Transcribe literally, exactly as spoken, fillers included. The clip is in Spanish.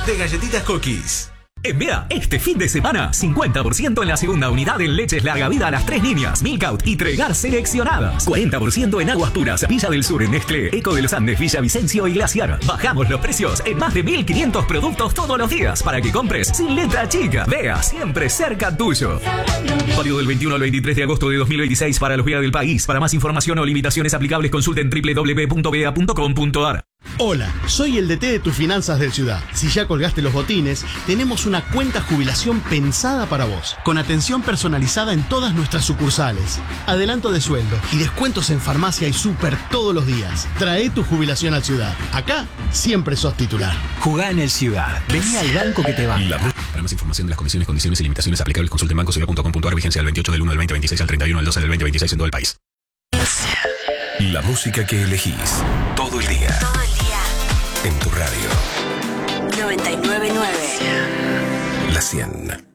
de galletitas Cookies. En Bea, este fin de semana, cincuenta por ciento en la segunda unidad en leches larga vida a las tres niñas, Milkout y Tregar seleccionadas. cuarenta por ciento en aguas puras, Villa del Sur, Nestlé, Eco de los Andes, Villa Vicencio y Glaciar. Bajamos los precios en más de mil quinientos productos todos los días para que compres sin letra chica. Bea, siempre cerca tuyo. Válido del veintiuno al veintitrés de agosto de dos mil veintiséis para los Bea del país. Para más información o limitaciones aplicables, consulten doble u doble u doble u punto bea punto com punto a r. Hola, soy el D T de tus finanzas del Ciudad. Si ya colgaste los botines, tenemos una cuenta jubilación pensada para vos, con atención personalizada en todas nuestras sucursales, adelanto de sueldo y descuentos en farmacia y súper todos los días. Trae tu jubilación al Ciudad. Acá siempre sos titular. Jugá en el Ciudad. Vení al banco que te va. Para más información de las condiciones, condiciones y limitaciones aplicables, consulte banco ciudad punto com punto a r. Vigencia del veintiocho del uno del veinte veintiséis al treinta y uno del doce del veinte veintiséis en todo el país. La música que elegís todo el día. Todo el día. En tu radio. noventa y nueve punto nueve. La cien.